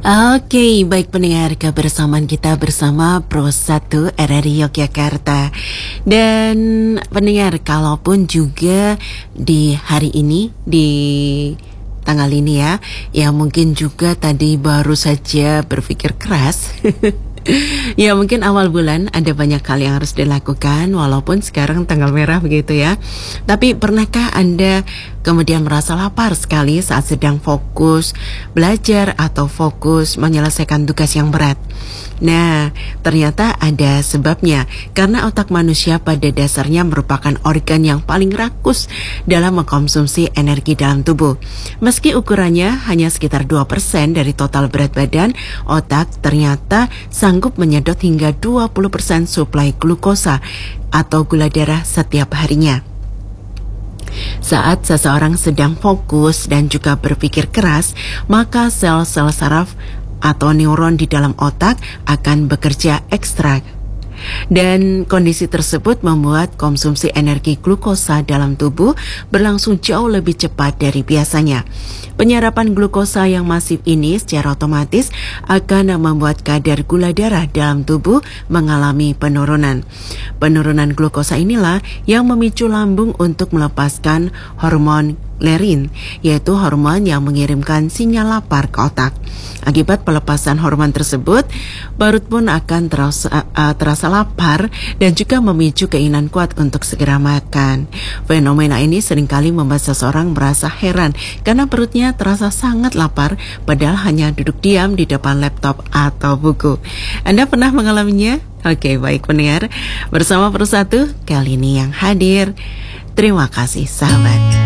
Oke, baik pendengar, kebersamaan kita bersama Pro 1 RRI Yogyakarta. Dan pendengar, kalaupun juga di hari ini, di tanggal ini ya mungkin juga tadi baru saja berpikir keras. Ya mungkin awal bulan ada banyak hal yang harus dilakukan walaupun sekarang tanggal merah begitu ya. Tapi pernahkah Anda kemudian merasa lapar sekali saat sedang fokus belajar atau fokus menyelesaikan tugas yang berat? Nah, ternyata ada sebabnya karena otak manusia pada dasarnya merupakan organ yang paling rakus dalam mengkonsumsi energi dalam tubuh. Meski ukurannya hanya sekitar 2% dari total berat badan, otak ternyata sanggup menyedot hingga 20% suplai glukosa atau gula darah setiap harinya. Saat seseorang sedang fokus dan juga berpikir keras, maka sel-sel saraf atau neuron di dalam otak akan bekerja ekstra. Dan kondisi tersebut membuat konsumsi energi glukosa dalam tubuh berlangsung jauh lebih cepat dari biasanya. Penyerapan glukosa yang masif ini secara otomatis akan membuat kadar gula darah dalam tubuh mengalami penurunan. Penurunan glukosa inilah yang memicu lambung untuk melepaskan hormon leptin, yaitu hormon yang mengirimkan sinyal lapar ke otak. Akibat pelepasan hormon tersebut, perut pun akan terasa lapar dan juga memicu keinginan kuat untuk segera makan. Fenomena ini seringkali membuat seseorang merasa heran karena perutnya terasa sangat lapar padahal hanya duduk diam di depan laptop atau buku. Anda pernah mengalaminya? Oke, baik pendengar. Bersama Pro 1 kali ini yang hadir. Terima kasih sahabat.